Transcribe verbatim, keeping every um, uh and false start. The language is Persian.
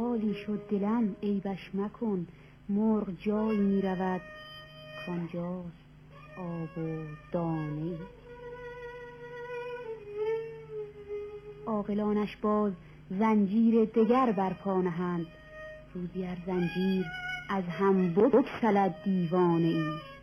حالی شد دلم عیبش مکن، مرغ جایی می رود کانجاست آب و دانه. عاقلانش باز زنجیر دگر برپا نهند، روزی ار زنجیر از هم بگسلد دیوانه ای.